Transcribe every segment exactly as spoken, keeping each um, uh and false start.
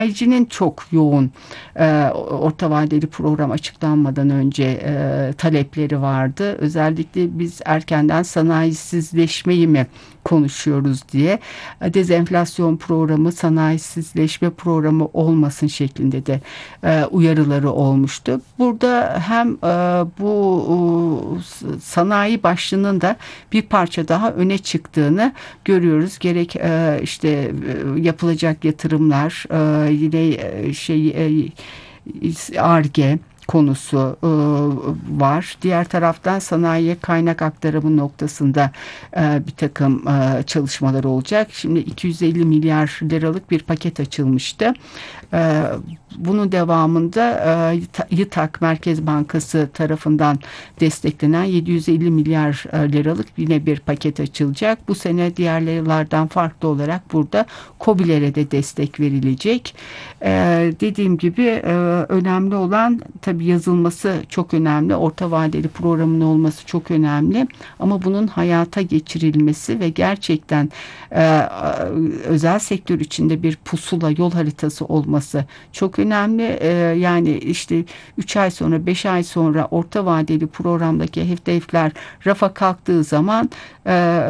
Sanayicinin çok yoğun e, orta vadeli program açıklanmadan önce e, talepleri vardı. Özellikle biz erkenden sanayisizleşmeyi mi konuşuyoruz diye e, dezenflasyon programı, sanayisizleşme programı olmasın şeklinde de e, uyarıları olmuştu. Burada hem e, bu e, sanayi başlığının da bir parça daha öne çıktığını görüyoruz. Gerek e, işte e, yapılacak yatırımlar, e, yine e, şey e, Ar-Ge konusu e, var. Diğer taraftan sanayiye kaynak aktarımı noktasında e, bir takım e, çalışmalar olacak. Şimdi iki yüz elli milyar liralık bir paket açılmıştı. E, bunun devamında e, YİTAK Merkez Bankası tarafından desteklenen yedi yüz elli milyar liralık yine bir paket açılacak. Bu sene diğer yıllardan farklı olarak burada KOBİ'lere de destek verilecek. E, dediğim gibi e, önemli olan tabii yazılması çok önemli. Orta vadeli programın olması çok önemli. Ama bunun hayata geçirilmesi ve gerçekten e, özel sektör içinde bir pusula, yol haritası olması çok önemli. E, yani işte üç ay sonra, beş ay sonra orta vadeli programdaki hedefler rafa kalktığı zaman e,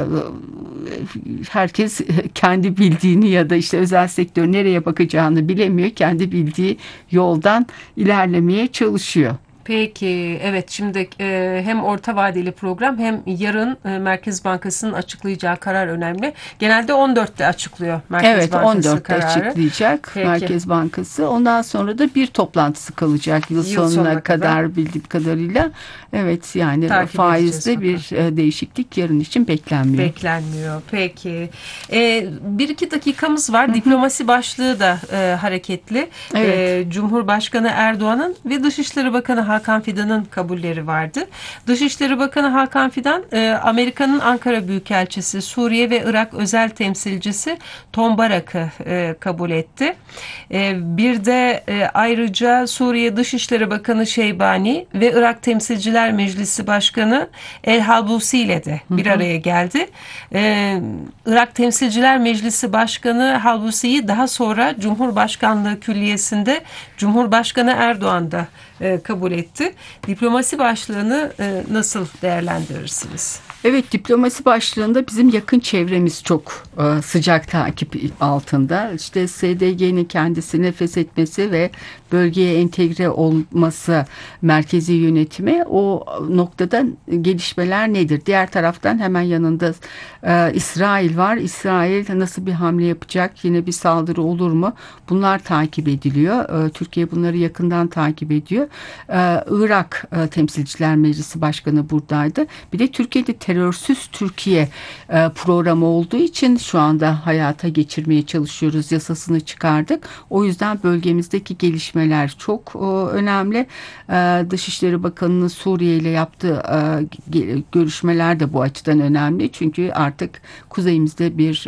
herkes kendi bildiğini ya da işte özel sektör nereye bakacağını bilemiyor. Kendi bildiği yoldan ilerlemeye çalışıyor. Peki, evet, şimdi e, hem orta vadeli program hem yarın e, Merkez Bankası'nın açıklayacağı karar önemli. Genelde on dörtte açıklıyor Merkez Evet, Bankası on dörtte kararı. açıklayacak Peki. Merkez Bankası. Ondan sonra da bir toplantısı kalacak yıl, Yıl sonuna, sonuna kadar, kadar. bildiğim kadarıyla. Evet, yani Takip faizde edeceğiz bir e, değişiklik yarın için beklenmiyor. Beklenmiyor. Peki. Ee, bir iki dakikamız var. Diplomasi başlığı da e, hareketli. Evet. E, Cumhurbaşkanı Erdoğan'ın ve Dışişleri Bakanı Hakan Fidan'ın kabulleri vardı. Dışişleri Bakanı Hakan Fidan, e, Amerika'nın Ankara Büyükelçisi, Suriye ve Irak özel temsilcisi Tom Barak'ı e, kabul etti. E, bir de e, ayrıca Suriye Dışişleri Bakanı Şeybani ve Irak Temsilciler Meclisi Başkanı El Halbusi ile de bir araya geldi. Ee, Irak Temsilciler Meclisi Başkanı Halbusi'yi daha sonra Cumhurbaşkanlığı Külliyesi'nde Cumhurbaşkanı Erdoğan da e, kabul etti. Diplomasi başlığını e, nasıl değerlendirirsiniz? Evet, diplomasi başlığında bizim yakın çevremiz çok e, sıcak takip altında. İşte S D G'nin kendisini feshetmesi ve bölgeye entegre olması, merkezi yönetimi, o noktada gelişmeler nedir? Diğer taraftan hemen yanında e, İsrail var. İsrail nasıl bir hamle yapacak? Yine bir saldırı olur mu? Bunlar takip ediliyor. E, Türkiye bunları yakından takip ediyor. E, Irak e, Temsilciler Meclisi Başkanı buradaydı. Bir de Türkiye'de terörsüz Türkiye e, programı olduğu için şu anda hayata geçirmeye çalışıyoruz. Yasasını çıkardık. O yüzden bölgemizdeki gelişmeler çok e, önemli. E, Dışişleri Bakanı'nın Suriye ile yaptığı e, görüşmeler de bu açıdan önemli. Çünkü artık kuzeyimizde bir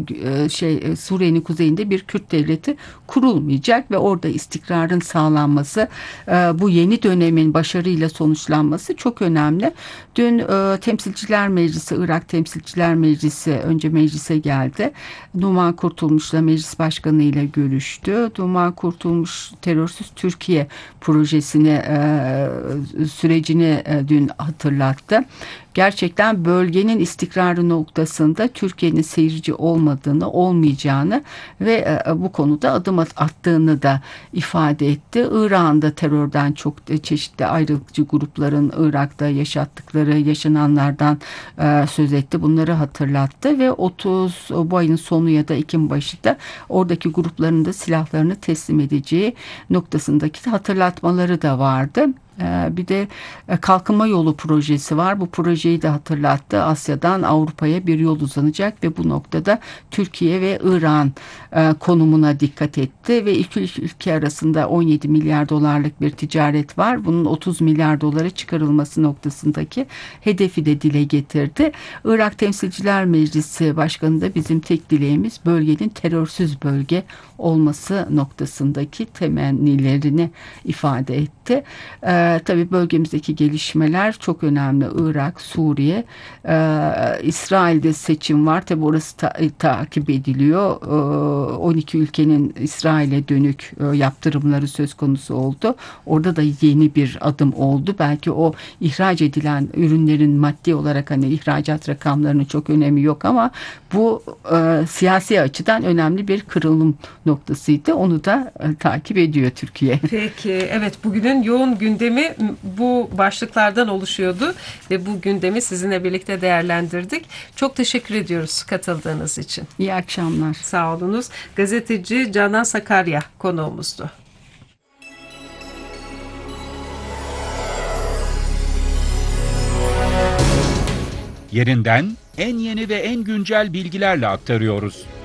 e, şey Suriye'nin kuzeyinde bir Kürt devleti kurulmayacak ve orada istikrarın sağlanması, e, bu yeni dönemin başarıyla sonuçlanması çok önemli. Dün e, Temsilciler Meclisi, Irak Temsilciler Meclisi önce meclise geldi. Numan Kurtulmuş'la meclis başkanı ile görüştü. Numan Kurtulmuş terörsüz Türkiye projesini, e, sürecini e, dün hatırlattı. Gerçekten bölgenin istikrarı noktasında Türkiye'nin seyirci olmadığını, olmayacağını ve e, bu konuda adım attığını da ifade etti. İran'da terörden çok çeşitli ayrılıkçı grupların Irak'ta yaşattıkları, yaşananlardan e, söz etti. Bunları hatırlattı ve otuz bu ayın sonu ya da Ekim başı da oradaki grupların da silahlarını teslim edeceği noktasındaki hatırlatmaları da vardı. Bir de kalkınma yolu projesi var. Bu projeyi de hatırlattı. Asya'dan Avrupa'ya bir yol uzanacak ve bu noktada Türkiye ve İran konumuna dikkat etti ve iki ülke arasında on yedi milyar dolarlık bir ticaret var. Bunun otuz milyar dolara çıkarılması noktasındaki hedefi de dile getirdi. Irak Temsilciler Meclisi Başkanı da bizim tek dileğimiz bölgenin terörsüz bölge olması noktasındaki temennilerini ifade etti. Ee, E, tabii bölgemizdeki gelişmeler çok önemli. Irak, Suriye, e, İsrail'de seçim var. Tabii orası ta- takip ediliyor. E, on iki ülkenin İsrail'e dönük e, yaptırımları söz konusu oldu. Orada da yeni bir adım oldu. Belki o ihraç edilen ürünlerin maddi olarak hani ihracat rakamlarının çok önemi yok ama bu e, siyasi açıdan önemli bir kırılım noktasıydı. Onu da e, takip ediyor Türkiye. Peki, evet, bugünün yoğun gündemi bu başlıklardan oluşuyordu ve bu gündemi sizinle birlikte değerlendirdik. Çok teşekkür ediyoruz katıldığınız için. İyi akşamlar. Sağ olunuz. Gazeteci Canan Sakarya konuğumuzdu. Yerinden en yeni ve en güncel bilgilerle aktarıyoruz.